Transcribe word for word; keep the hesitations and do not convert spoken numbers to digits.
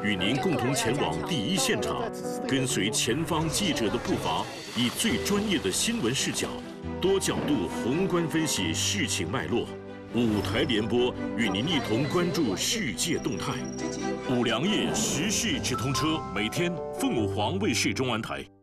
与您共同前往第一现场，跟随前方记者的步伐，以最专业的新闻视角，多角度宏观分析事情脉络。五台联播与您一同关注世界动态。五粮液时事直通车，每天凤凰卫视中文台。